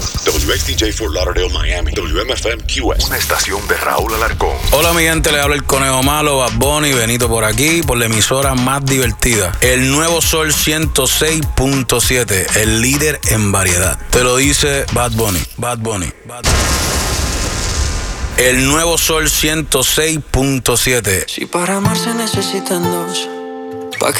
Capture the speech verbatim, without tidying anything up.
W X T J Fort Lauderdale, Miami. W M F M Q S. Una estación de Raúl Alarcón. Hola mi gente, le habla el Conejo Malo, Bad Bunny, Benito por aquí, por la emisora más divertida. El Nuevo Sol ciento seis punto siete, el líder en variedad. Te lo dice Bad Bunny, Bad Bunny, Bad Bunny. El Nuevo Sol ciento seis punto siete. Si para amar se necesitan dos,